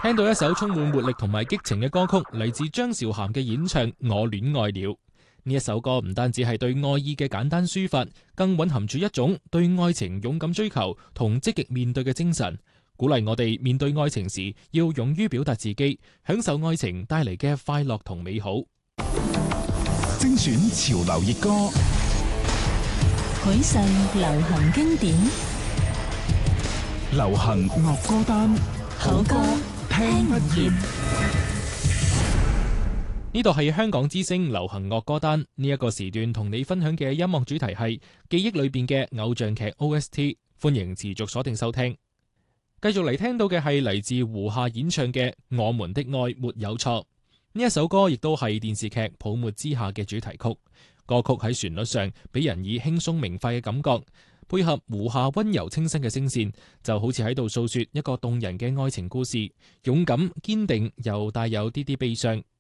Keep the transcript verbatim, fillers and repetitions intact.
聽到一首充滿活力同埋激情嘅歌曲，嚟自張韶涵嘅演唱《我戀愛了》。呢一首歌唔單止係對愛意嘅簡單抒發，更蘊含住一種對愛情勇敢追求同積極面對嘅精神，鼓勵我哋面對愛情時要勇於表達自己，享受愛情帶嚟嘅快樂同美好。 精選潮流熱歌， 許上流行經典， 流行樂歌單， 好歌聽不厭。 呢度係香港之聲流行樂歌單，呢、這、一個時段同你分享嘅音樂主題係記憶裏邊嘅偶像劇 O S T， 歡迎持續鎖定收聽。繼續嚟聽到嘅係嚟自胡夏演唱嘅《我們的愛沒有錯》，呢一首歌亦都係電視劇《泡沫之夏》嘅主題曲。歌曲喺旋律上俾人以輕鬆明快嘅感覺，配合胡夏溫柔清新嘅聲線，就好似喺度訴說一個動人嘅愛情故事，勇敢堅定又帶有啲啲悲傷。